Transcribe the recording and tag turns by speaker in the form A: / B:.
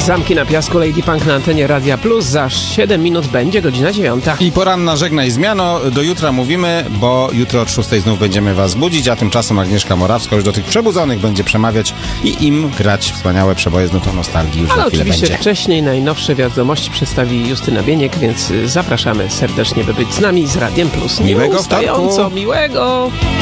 A: Zamki na piasku, Lady Punk na antenie Radia Plus. Za 7 minut będzie godzina 9.
B: I poranna żegnaj zmiano. Do jutra mówimy, bo jutro od 6 znów będziemy was budzić, a tymczasem Agnieszka Morawska już do tych przebudzonych będzie przemawiać i im grać wspaniałe przeboje z nutą nostalgii już
A: Ale
B: za chwilę
A: oczywiście
B: będzie.
A: wcześniej najnowsze wiadomości przedstawi Justyna Bieniek, więc zapraszamy serdecznie, by być z nami z Radiem Plus.
B: Miłego
A: Nieustająco
B: wtorku.
A: miłego.